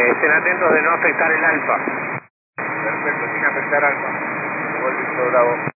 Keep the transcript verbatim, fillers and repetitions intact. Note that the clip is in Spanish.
Estén atentos de no afectar el alfa. Perfecto, sin afectar alfa. Vuelve Bravo.